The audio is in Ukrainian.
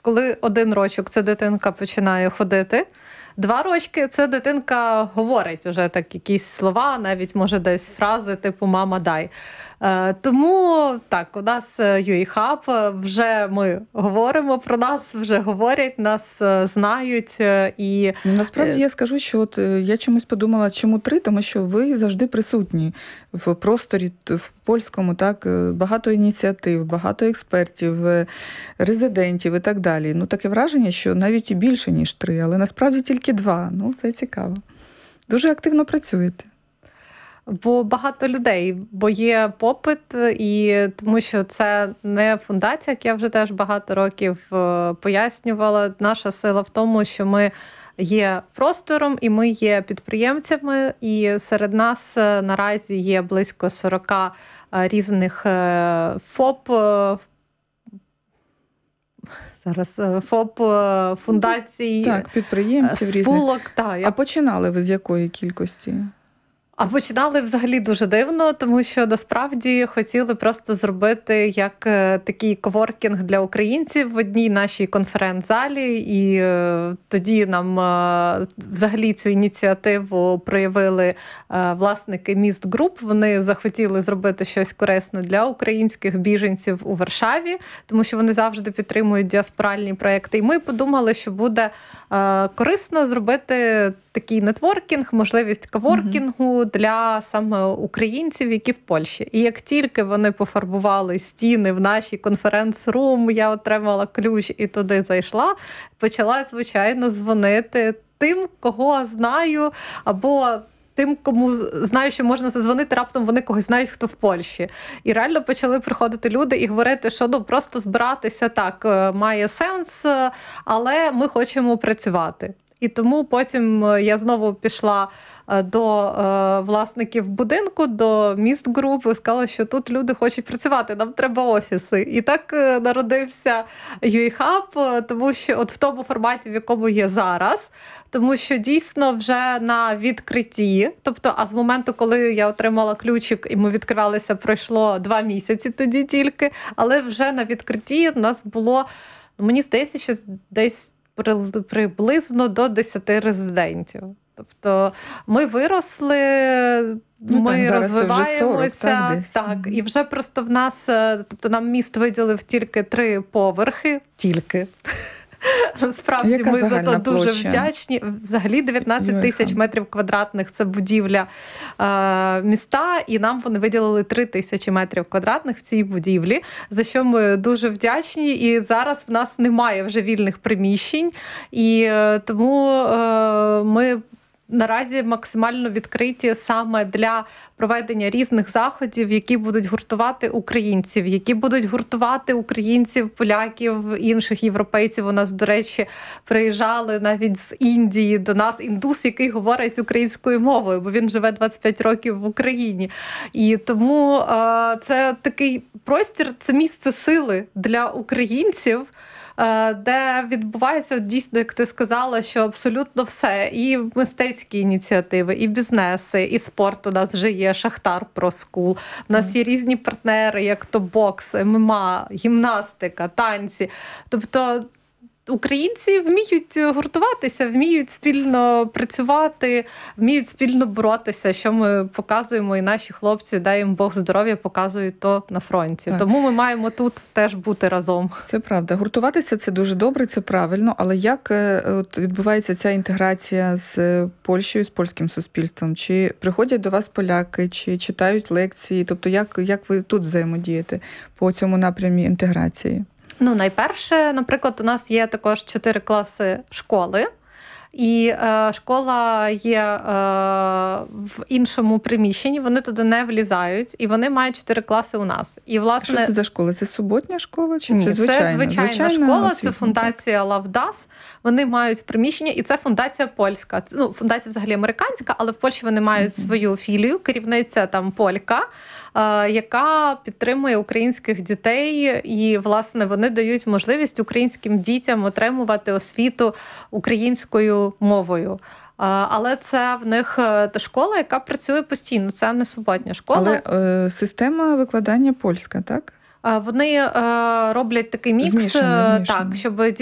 коли 1 рочок це дитинка починає ходити, 2 рочки це дитинка говорить уже так якісь слова, навіть може десь фрази типу «мама, дай». Тому так, у нас UA-Hub, вже ми говоримо про нас, вже говорять, нас знають. І насправді я скажу, що от я чомусь подумала, чому 3, тому що ви завжди присутні в просторі, в польському, так, багато ініціатив, багато експертів, резидентів і так далі. Ну, таке враження, що навіть і більше, ніж 3, але насправді тільки 2. Ну, це цікаво. Дуже активно працюєте. Бо багато людей, бо є попит, і тому що це не фундація, як я вже теж багато років пояснювала. Наша сила в тому, що ми є простором і ми є підприємцями, і серед нас наразі є близько 40 різних ФОП, фундацій, так, підприємців спілок. А починали ви з якої кількості? А починали взагалі дуже дивно, тому що насправді хотіли просто зробити як такий коворкінг для українців в одній нашій конференц-залі. І тоді нам взагалі цю ініціативу проявили власники Міст Груп. Вони захотіли зробити щось корисне для українських біженців у Варшаві, тому що вони завжди підтримують діаспоральні проекти. І ми подумали, що буде корисно зробити такий нетворкінг, можливість коворкінгу для саме українців, які в Польщі. І як тільки вони пофарбували стіни в нашій конференц-рум, я отримала ключ і туди зайшла, почала, звичайно, дзвонити тим, кого знаю, або тим, кому знаю, що можна задзвонити, раптом вони когось знають, хто в Польщі. І реально почали приходити люди і говорити, що просто збиратися так має сенс, але ми хочемо працювати. І тому потім я знову пішла до власників будинку, до Міст Груп, і сказала, що тут люди хочуть працювати, нам треба офіси. І так народився UA-Hub, тому що от в тому форматі, в якому є зараз, тому що дійсно вже на відкритті, тобто, а з моменту, коли я отримала ключик і ми відкривалися, пройшло 2 місяці тоді тільки, але вже на відкритті у нас було, мені здається, що десь приблизно до 10 резидентів. Тобто ми виросли, ми розвиваємося. Так, і вже просто в нас, тобто нам міст виділив тільки 3 поверхи. Тільки. Насправді ми за то дуже вдячні. Взагалі 19 тисяч метрів квадратних – це будівля міста, і нам вони виділили 3 тисячі метрів квадратних в цій будівлі, за що ми дуже вдячні. І зараз в нас немає вже вільних приміщень, і тому ми наразі максимально відкриті саме для проведення різних заходів, які будуть гуртувати українців, які будуть гуртувати українців, поляків, інших європейців. У нас, до речі, приїжджали навіть з Індії до нас індус, який говорить українською мовою, бо він живе 25 років в Україні. І тому це такий простір, це місце сили для українців, де відбувається дійсно, як ти сказала, що абсолютно все. І мистецькі ініціативи, і бізнеси, і спорт. У нас вже є Шахтар Про Скул. У нас є різні партнери, як то бокс, ММА, гімнастика, танці. Тобто українці вміють гуртуватися, вміють спільно працювати, вміють спільно боротися, що ми показуємо, і наші хлопці, дай їм Бог здоров'я, показують то на фронті. Так. Тому ми маємо тут теж бути разом. Це правда. Гуртуватися – це дуже добре, це правильно, але як от відбувається ця інтеграція з Польщею, з польським суспільством? Чи приходять до вас поляки, чи читають лекції? Тобто як ви тут взаємодієте по цьому напрямі інтеграції? Найперше, наприклад, у нас є також 4 класи школи. І школа є в іншому приміщенні, вони туди не влізають, і вони мають 4 класи у нас. І, власне, що це за школа? Це суботня школа? Чи ні, це звичайна школа, це фундація Лавдас. Вони мають приміщення, і це фундація польська. Фундація взагалі американська, але в Польщі вони мають свою філію, керівниця там полька, яка підтримує українських дітей, і, власне, вони дають можливість українським дітям отримувати освіту українською мовою. Але це в них школа, яка працює постійно, це не суботня школа. Але система викладання польська, так? Вони роблять такий мікс, змішано. Так, щоб